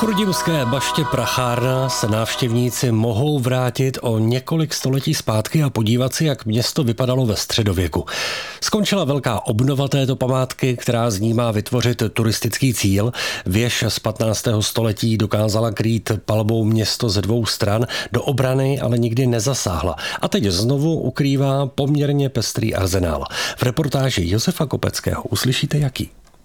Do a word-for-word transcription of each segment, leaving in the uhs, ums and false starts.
chrudimské baště Prachárna se návštěvníci mohou vrátit o několik století zpátky a podívat si, jak město vypadalo ve středověku. Skončila velká obnova této památky, která z ní má vytvořit turistický cíl. Věž z patnáctého století dokázala krýt palbou město ze dvou stran, do obrany ale nikdy nezasáhla. A teď znovu ukrývá poměrně pestrý arzenál. V reportáži Josefa Kopeckého uslyšíte jaký.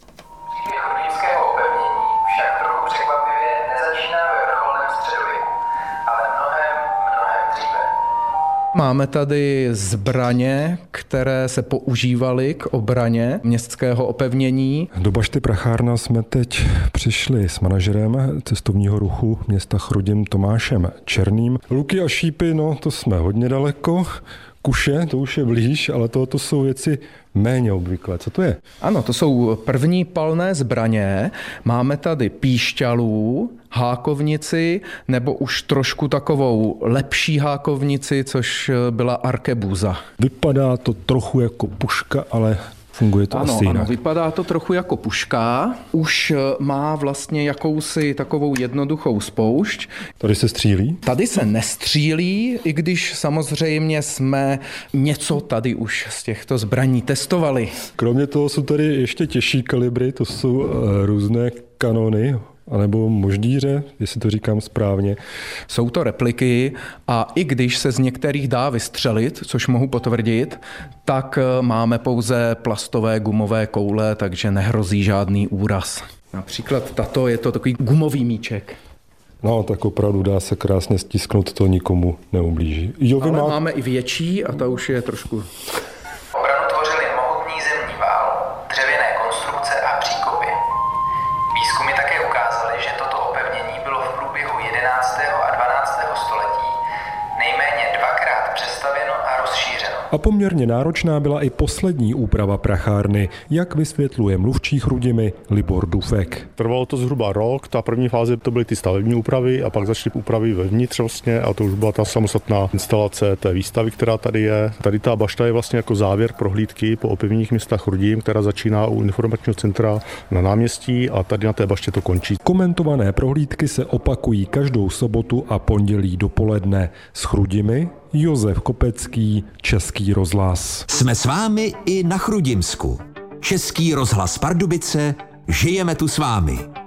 Máme tady zbraně, které se používaly k obraně městského opevnění. Do bašty Prachárna jsme teď přišli s manažerem cestovního ruchu města Chrudim Tomášem Černým. Luky a šípy, no to jsme hodně daleko. Kuše, to už je blíž, ale tohoto jsou věci méně obvyklé. Co to je? Ano, to jsou první palné zbraně. Máme tady píšťalů, hákovnici, nebo už trošku takovou lepší hákovnici, což byla arkebuza. Vypadá to trochu jako puška, ale funguje to ano, asi jinak. Ano, vypadá to trochu jako puška. Už má vlastně jakousi takovou jednoduchou spoušť. Tady se střílí? Tady se nestřílí, i když samozřejmě jsme něco tady už z těchto zbraní testovali. Kromě toho jsou tady ještě těžší kalibry, to jsou uh, různé kanony, anebo moždíře, jestli to říkám správně. Jsou to repliky a i když se z některých dá vystřelit, což mohu potvrdit, tak máme pouze plastové gumové koule, takže nehrozí žádný úraz. Například tato je to takový gumový míček. No, tak opravdu dá se krásně stisknout, to nikomu neublíží. Jo, Ale má... máme i větší a ta už je trošku... Obranu tvořily mohutný zemní vál, dřevěné konstrukce a příkopy. Výzkumy také ukázaly, že toto opevnění bylo v průběhu jedenáctého a dvanáctého století nejméně dvakrát přestavěno a rozšířeno. A poměrně náročná byla i poslední úprava prachárny, jak vysvětluje mluvčí Chrudimi Libor Dufek. Trvalo to zhruba rok, ta první fáze to byly ty stavební úpravy a pak začaly úpravy vevnitř vlastně a to už byla ta samostatná instalace té výstavy, která tady je. Tady ta bašta je vlastně jako závěr prohlídky po opevněních města Chrudim, která začíná u informačního centra na náměstí a tady na té baště to končí. Komentované prohlídky se opakují každou sobotu a pondělí dopoledne. S Chrudimi Josef Kopecký, Český rozhlas. Jsme s vámi i na Chrudimsku. Český rozhlas Pardubice, žijeme tu s vámi.